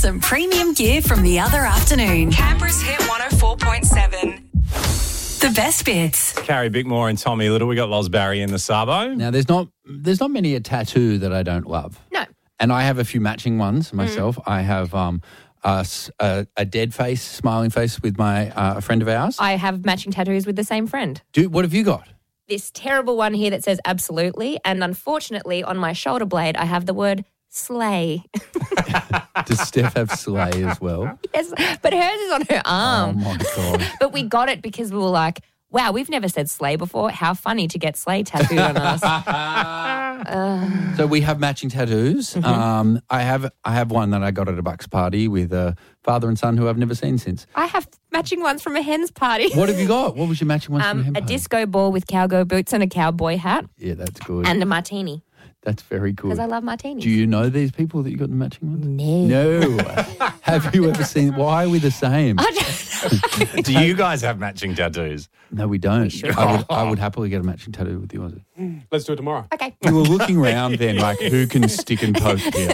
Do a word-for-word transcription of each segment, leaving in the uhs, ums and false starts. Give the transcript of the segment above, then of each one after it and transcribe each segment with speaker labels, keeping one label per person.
Speaker 1: some premium gear from the other afternoon.
Speaker 2: Canberra's Hit one oh four point seven.
Speaker 1: The best bits.
Speaker 3: Carrie Bickmore and Tommy Little. We got Loz Barry in the Sabo.
Speaker 4: Now, there's not there's not many a tattoo that I don't love.
Speaker 5: No.
Speaker 4: And I have a few matching ones myself. Mm. I have um, a, a, a dead face, smiling face with my uh, a friend of ours.
Speaker 5: I have matching tattoos with the same friend.
Speaker 4: Do What have you got?
Speaker 5: This terrible one here that says absolutely, and unfortunately on my shoulder blade I have the word slay.
Speaker 4: Does Steph have slay as well?
Speaker 5: Yes, but hers is on her arm.
Speaker 4: Oh, my God.
Speaker 5: But we got it because we were like, wow, we've never said slay before. How funny to get slay tattooed on us. uh,
Speaker 4: so we have matching tattoos.
Speaker 5: Mm-hmm.
Speaker 4: Um, I have I have one that I got at a Bucks party with a father and son who I've never seen since.
Speaker 5: I have matching ones from a hen's party.
Speaker 4: What have you got? What was your matching ones
Speaker 5: um,
Speaker 4: from a hen
Speaker 5: A
Speaker 4: party?
Speaker 5: disco ball with cowgirl boots and a cowboy hat.
Speaker 4: Yeah, that's good.
Speaker 5: And a martini.
Speaker 4: That's very good.
Speaker 5: Because I love martinis.
Speaker 4: Do you know these people that you got the matching ones?
Speaker 5: No.
Speaker 4: No. Have you ever seen? Why are we the same?
Speaker 3: Do you guys have matching tattoos?
Speaker 4: No, we don't.
Speaker 5: We
Speaker 4: I would, I would happily get a matching tattoo with you.
Speaker 6: Let's do it tomorrow.
Speaker 5: Okay.
Speaker 4: You were looking around then like, who can stick and poke here?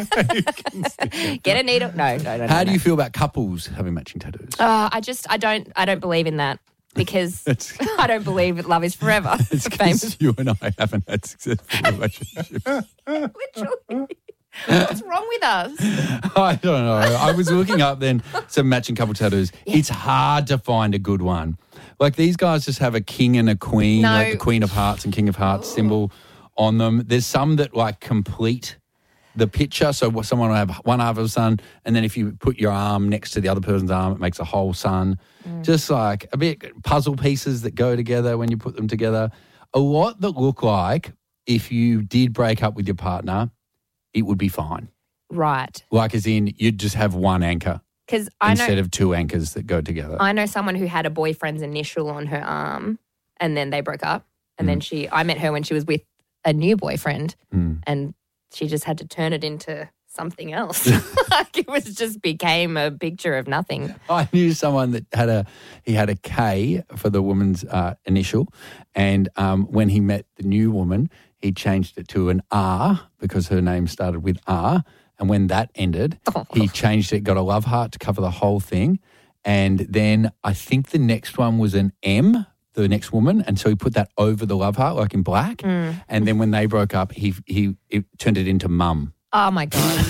Speaker 5: Get a needle. No, no, no.
Speaker 4: How
Speaker 5: no,
Speaker 4: do
Speaker 5: no.
Speaker 4: you feel about couples having matching tattoos?
Speaker 5: Uh, I just, I don't, I don't believe in that because I don't believe that love is forever.
Speaker 4: It's
Speaker 5: Famous.
Speaker 4: because you and I haven't had successful relationships.
Speaker 5: Literally. What's wrong with us?
Speaker 4: I don't know. I was looking up then some matching couple tattoos. Yeah. It's hard to find a good one. Like these guys just have a king and a queen,
Speaker 5: No.
Speaker 4: like the Queen of Hearts and King of Hearts symbol on them. There's some that like complete the picture. So someone will have one half of a sun, and then if you put your arm next to the other person's arm, it makes a whole sun. Mm. Just like a bit puzzle pieces that go together when you put them together. A lot that look like if you did break up with your partner, it would be fine.
Speaker 5: Right.
Speaker 4: Like as in you'd just have one anchor
Speaker 5: Because I
Speaker 4: instead
Speaker 5: know,
Speaker 4: of two anchors that go together.
Speaker 5: I know someone who had a boyfriend's initial on her arm, and then they broke up, and
Speaker 4: Mm.
Speaker 5: then she, I met her when she was with a new boyfriend,
Speaker 4: Mm.
Speaker 5: and she just had to turn it into something else. Like it was just became a picture of nothing.
Speaker 4: I knew someone that had a he had a K for the woman's uh, initial, and um, when he met the new woman, he changed it to an R because her name started with R, and when that ended,
Speaker 5: Oh.
Speaker 4: he changed it, got a love heart to cover the whole thing, and then I think the next one was an M, the next woman, and so he put that over the love heart like in black,
Speaker 5: Mm.
Speaker 4: and then when they broke up, he he, he turned it into mum.
Speaker 5: Oh, my God.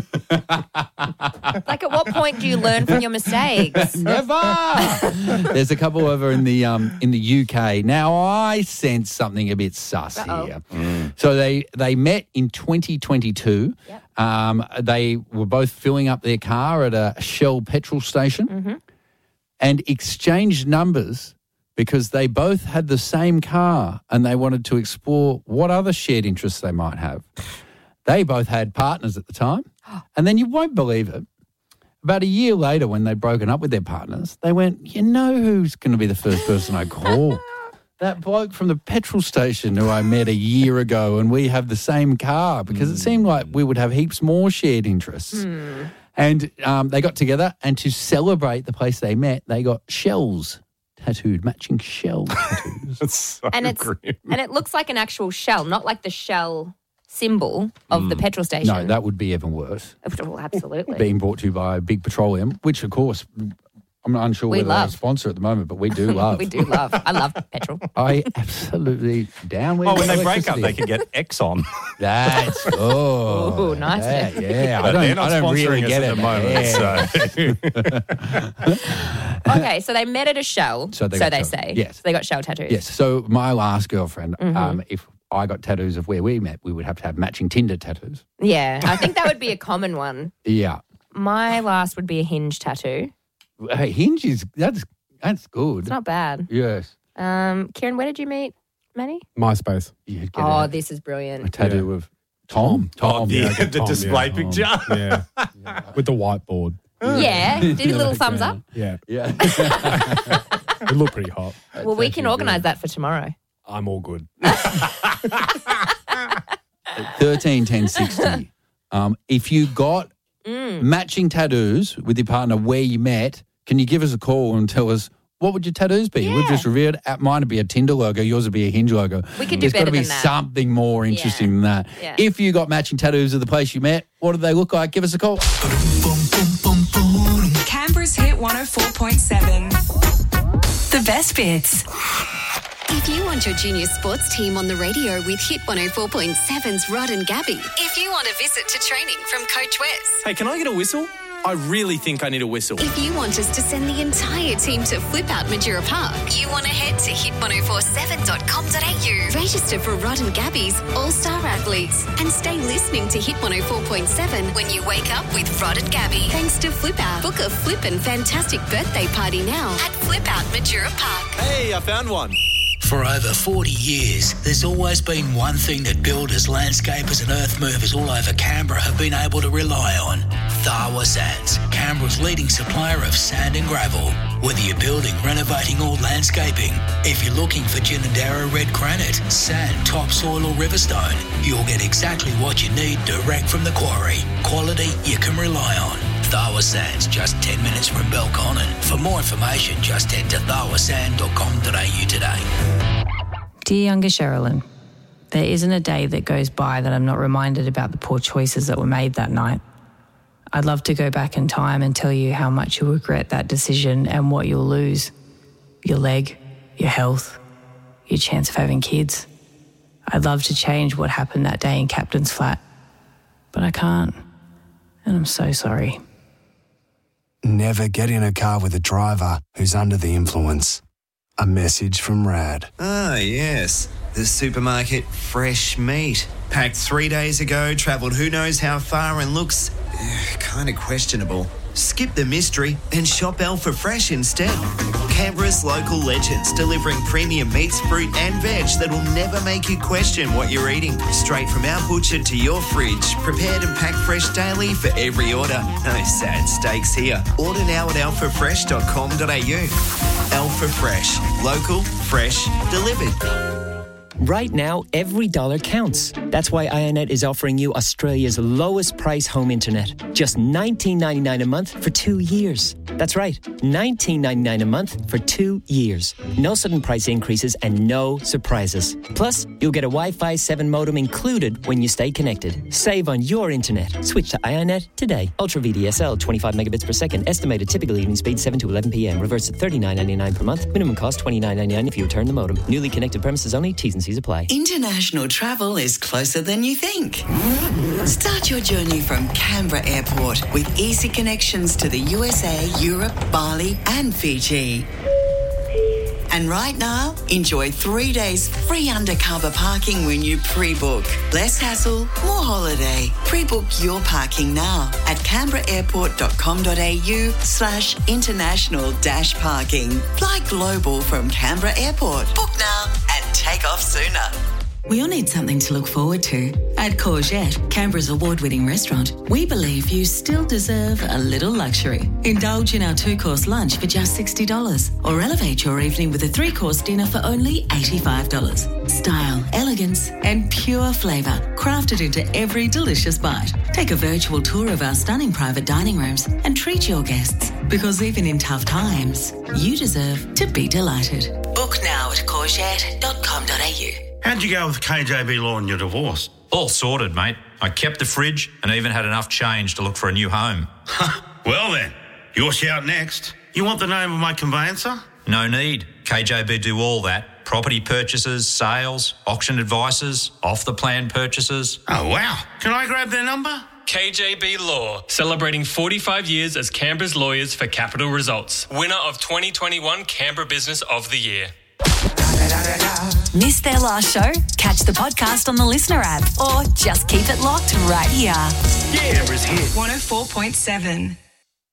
Speaker 5: Like at what point do you learn from your mistakes?
Speaker 4: Never. There's a couple over in the um in the U K. Now I sense something a bit sus
Speaker 5: Uh-oh.
Speaker 4: here. So they they met in twenty twenty-two.
Speaker 5: Yep.
Speaker 4: Um, they were both filling up their car at a Shell petrol station
Speaker 5: Mm-hmm.
Speaker 4: and exchanged numbers because they both had the same car and they wanted to explore what other shared interests they might have. They both had partners at the time. And then you won't believe it. About a year later, when they'd broken up with their partners, they went, you know who's going to be the first person I call? That bloke from the petrol station who I met a year ago, and we have the same car, because it seemed like we would have heaps more shared interests.
Speaker 5: Mm.
Speaker 4: And um, they got together, and to celebrate the place they met, they got shells tattooed, matching shell tattoos.
Speaker 3: That's so
Speaker 5: And it's
Speaker 3: grim.
Speaker 5: and it looks like an actual shell, not like the shell symbol of the petrol station.
Speaker 4: No, that would be even worse.
Speaker 5: Well, absolutely.
Speaker 4: Being brought to you by Big Petroleum, which, of course, I'm not unsure
Speaker 5: We
Speaker 4: whether they're a
Speaker 5: love.
Speaker 4: sponsor at the moment, but we do love.
Speaker 5: We do love. I love petrol.
Speaker 4: I absolutely down with
Speaker 3: Oh, when they break up,
Speaker 4: electricity.
Speaker 3: they can get Exxon.
Speaker 4: That's oh,
Speaker 5: Ooh, nice.
Speaker 4: that, yeah. I
Speaker 3: But
Speaker 4: don't,
Speaker 3: they're not
Speaker 4: I don't
Speaker 3: sponsoring
Speaker 4: really
Speaker 3: us
Speaker 4: get
Speaker 3: at
Speaker 4: it
Speaker 3: the moment.
Speaker 4: Yeah.
Speaker 3: So.
Speaker 5: Okay, so they met at a shell,
Speaker 4: So
Speaker 5: so
Speaker 4: they
Speaker 5: they,
Speaker 4: got shell.
Speaker 5: say.
Speaker 4: Yes.
Speaker 5: So they got shell tattoos.
Speaker 4: Yes. So my last girlfriend,
Speaker 5: Mm-hmm.
Speaker 4: um, if I got tattoos of where we met, we would have to have matching Tinder tattoos.
Speaker 5: Yeah, I think that would be a common one.
Speaker 4: Yeah.
Speaker 5: My last would be a hinge tattoo.
Speaker 4: Hey, Hinge is that's that's good.
Speaker 5: It's not bad.
Speaker 4: Yes.
Speaker 5: Um, Kieran, where did you meet Manny?
Speaker 6: MySpace.
Speaker 4: You'd get
Speaker 5: Oh,
Speaker 4: a,
Speaker 5: this is
Speaker 4: a
Speaker 5: brilliant.
Speaker 4: tattoo of Tom. Tom.
Speaker 3: Oh, the,
Speaker 6: yeah, good
Speaker 3: the
Speaker 6: Tom,
Speaker 3: display
Speaker 6: yeah.
Speaker 3: picture.
Speaker 6: Yeah. yeah. With the whiteboard.
Speaker 5: Yeah, did a little thumbs up.
Speaker 6: Yeah.
Speaker 4: Yeah.
Speaker 6: It looked pretty hot.
Speaker 5: Well, we can
Speaker 4: actually
Speaker 5: organise that for tomorrow.
Speaker 6: I'm all good.
Speaker 4: thirteen ten sixty. Um, if you got
Speaker 5: Mm.
Speaker 4: matching tattoos with your partner where you met, can you give us a call and tell us what would your tattoos be? We've
Speaker 5: Yeah.
Speaker 4: just revealed at mine would be a Tinder logo, yours would be a Hinge logo.
Speaker 5: We could do
Speaker 4: There's got to
Speaker 5: better
Speaker 4: be
Speaker 5: than that.
Speaker 4: something more interesting
Speaker 5: Yeah.
Speaker 4: than that.
Speaker 5: Yeah.
Speaker 4: If you got matching tattoos of the place you met, what do they look like? Give us a call.
Speaker 2: Canberra's Hit one oh four point seven.
Speaker 1: The best bits.
Speaker 7: If you want your junior sports team on the radio with Hit one oh four point seven's Rod and Gabby. If you want a visit to training from Coach Wes.
Speaker 8: Hey, can I get a whistle? I really think I need a whistle.
Speaker 7: If you want us to send the entire team to Flip Out Majura Park, you want to head to hit ten forty-seven dot com dot a u. Register for Rod and Gabby's All-Star Athletes and stay listening to Hit one oh four point seven when you wake up with Rod and Gabby. Thanks to Flip Out. Book a flippin' fantastic birthday party now at Flip Out Majura Park.
Speaker 8: Hey, I found one.
Speaker 9: For over forty years, there's always been one thing that builders, landscapers and earth movers all over Canberra have been able to rely on. Tharwa Sands, Canberra's leading supplier of sand and gravel. Whether you're building, renovating or landscaping, if you're looking for Ginninderra red granite, sand, topsoil or riverstone, you'll get exactly what you need direct from the quarry. Quality you can rely on. Tharwa Sands, just ten minutes from Belconnen. For more information, just head to tharwa sand dot com dot a u today.
Speaker 5: Dear younger Sherilyn, there isn't a day that goes by that I'm not reminded about the poor choices that were made that night. I'd love to go back in time and tell you how much you'll regret that decision and what you'll lose. Your leg, your health, your chance of having kids. I'd love to change what happened that day in Captain's Flat, but I can't, and I'm so sorry.
Speaker 10: Never get in a car with a driver who's under the influence. A message from Rad.
Speaker 11: Ah, yes. The supermarket fresh meat. Packed three days ago, travelled who knows how far and looks uh, kind of questionable. Skip the mystery and shop Alpha Fresh instead. Canberra's local legends, delivering premium meats, fruit and veg that will never make you question what you're eating. Straight from our butcher to your fridge, prepared and packed fresh daily for every order. No sad steaks here. Order now at alpha fresh dot com dot a u. Alpha Fresh. Local, fresh, delivered.
Speaker 12: Right now, every dollar counts. That's why Ionet is offering you Australia's lowest price home internet. Just nineteen ninety-nine a month for two years. That's right, nineteen ninety-nine a month for two years. No sudden price increases and no surprises. Plus, you'll get a Wi-Fi seven modem included when you stay connected. Save on your internet. Switch to Ionet today. Ultra V D S L, twenty-five megabits per second. Estimated typical evening speed seven to eleven p.m. Reverse at thirty-nine ninety-nine per month. Minimum cost twenty-nine ninety-nine if you return the modem. Newly connected premises only. T's and C's apply.
Speaker 13: International travel is closer than you think. Start your journey from Canberra Airport with easy connections to the U S A, Europe, Bali and Fiji. And right now, enjoy three days free undercover parking when you pre-book. Less hassle, more holiday. Pre-book your parking now at canberra airport dot com dot a u slash international dash parking. Fly global from Canberra Airport. Book now and take off sooner. We all need something to look forward to. At Courgette, Canberra's award-winning restaurant, we believe you still deserve a little luxury. Indulge in our two-course lunch for just sixty dollars or elevate your evening with a three-course dinner for only eighty-five dollars. Style, elegance and pure flavour crafted into every delicious bite. Take a virtual tour of our stunning private dining rooms and treat your guests, because even in tough times, you deserve to be delighted. Book now at courgette dot com dot a u.
Speaker 14: How'd you go with K J B Law and your divorce?
Speaker 15: All sorted, mate. I kept the fridge and even had enough change to look for a new home.
Speaker 14: Well then, your shout next. You want the name of my conveyancer?
Speaker 15: No need. K J B do all that. Property purchases, sales, auction advices, off-the-plan purchases.
Speaker 14: Oh, wow. Can I grab their number?
Speaker 16: K J B Law, celebrating forty-five years as Canberra's lawyers for capital results. Winner of twenty twenty-one Canberra Business of the Year.
Speaker 1: Missed their last show? Catch the podcast on the Listener app or just keep it locked right here.
Speaker 2: Canberra's Hit one oh four point seven.